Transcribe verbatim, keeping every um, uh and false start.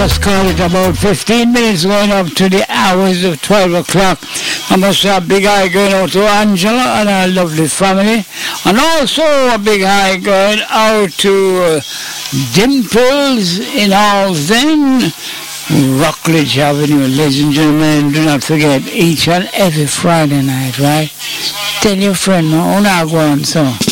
just call it about fifteen minutes going up to the hours of twelve o'clock. I must say a big hi going out to Angela and her lovely family. And also a big hi going out to uh, Dimples in Alden, Rockledge Avenue. Ladies and gentlemen, do not forget each and every Friday night, right? Tell your friend, no, not go on, so.